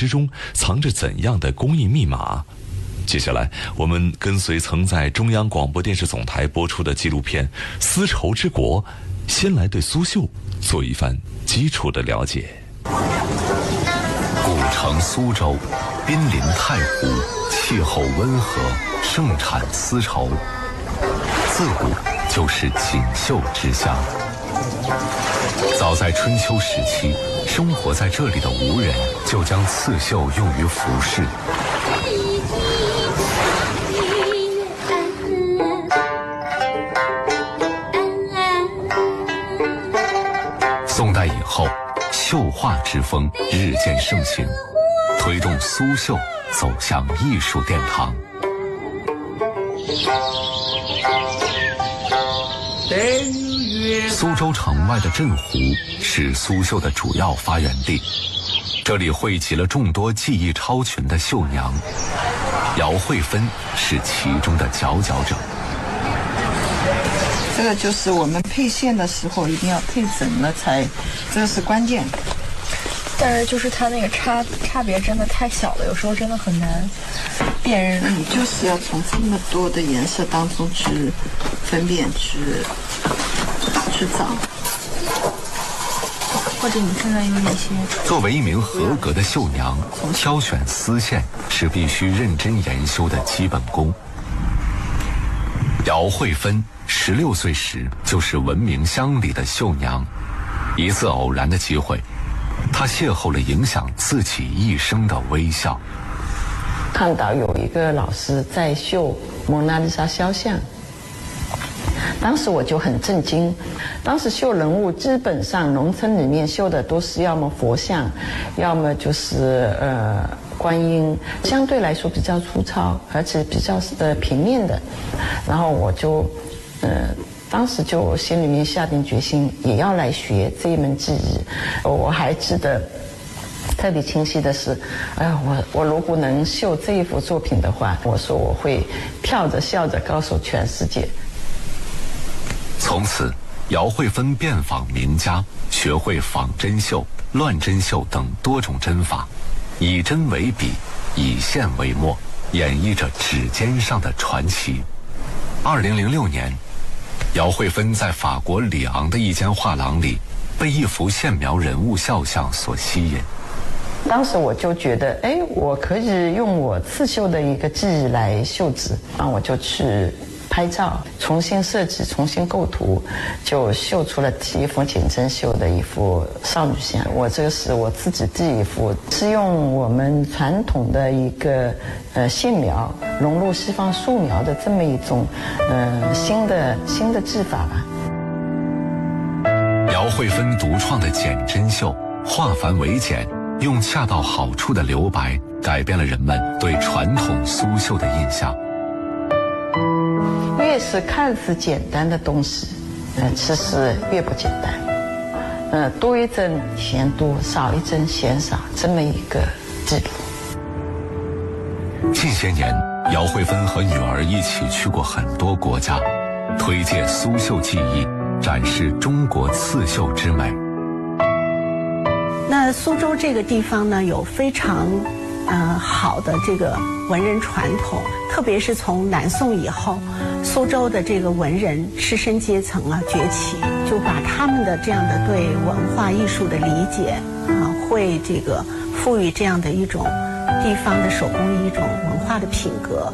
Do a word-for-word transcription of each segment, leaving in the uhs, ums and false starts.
之中藏着怎样的工艺密码？接下来我们跟随曾在中央广播电视总台播出的纪录片《丝绸之国》，先来对苏绣做一番基础的了解。 古城苏州濒临太湖，气候温和，盛产丝绸，自古就是锦绣之乡。早在春秋时期，生活在这里的吴人就将刺绣用于服饰。宋代以后，绣画之风日渐盛行，推动苏绣走向艺术殿堂。苏州城外的镇湖是苏绣的主要发源地，这里汇集了众多技艺超群的绣娘，姚慧芬是其中的佼佼者。 这个就是我们配线的时候一定要配整了才，这个是关键。 但是就是它那个差差别真的太小了，有时候真的很难辨认。 你就是要从这么多的颜色当中去分辨，去去找。 或者你看看有哪些？ 作为一名合格的绣娘，挑选丝线是必须认真研修的基本功。姚慧芬十六岁时就是闻名乡里的绣娘，一次偶然的机会，她邂逅了影响自己一生的微笑。 看到有一个老师在绣蒙娜丽莎肖像，当时我就很震惊。当时绣人物基本上农村里面绣的都是要么佛像，要么就是呃观音，相对来说比较粗糙，而且比较呃平面的。然后我就呃当时就心里面下定决心，也要来学这一门技艺。我还记得特别清晰的是，哎、呃，我我如果能绣这一幅作品的话，我说我会跳着笑着告诉全世界。 从此，姚慧芬遍访名家，学会仿真绣、乱针绣等多种针法，以针为笔，以线为墨，演绎着指尖上的传奇。二零零六年，姚慧芬在法国里昂的一间画廊里，被一幅线描人物肖像所吸引。 当时我就觉得，哎，我可以用我刺绣的一个技艺来绣纸，然后我就去拍照，重新设计，重新构图，就绣出了第一幅简针绣的一幅少女像。我这个是我自己第一幅，是用我们传统的一个呃线描融入西方素描的这么一种呃新的新的技法吧。 姚慧芬独创的简针绣，化繁为简，用恰到好处的留白，改变了人们对传统苏绣的印象。 越是看似简单的东西，呃，其实越不简单。呃，多一针嫌多，少一针嫌少，这么一个记录。 近些年，姚慧芬和女儿一起去过很多国家，推介苏绣技艺，展示中国刺绣之美。 那苏州这个地方呢，有非常呃好的这个文人传统，特别是从南宋以后，苏州的这个文人士绅阶层啊崛起，就把他们的这样的对文化艺术的理解啊，会这个赋予这样的一种地方的手工艺一种文化的品格。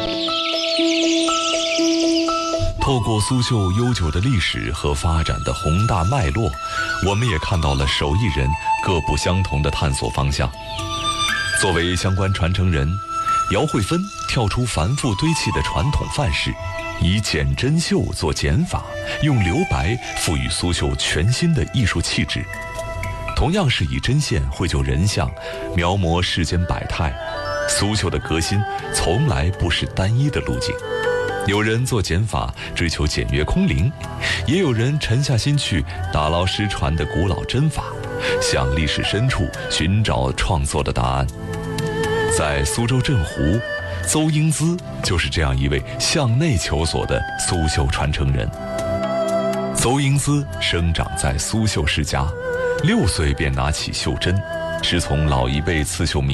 透过苏绣悠久的历史和发展的宏大脉络，我们也看到了手艺人各不相同的探索方向。作为相关传承人，姚慧芬跳出繁复堆砌的传统范式，以简针绣做减法，用留白赋予苏绣全新的艺术气质。同样是以针线绘就人像，描摹世间百态，苏绣的革新从来不是单一的路径。有人做减法追求简约空灵，也有人沉下心去打捞失传的古老针法，向历史深处寻找创作的答案。在苏州镇湖，邹英姿就是这样一位向内求索的苏绣传承人。邹英姿生长在苏绣世家，六岁便拿起绣针，师从老一辈刺绣名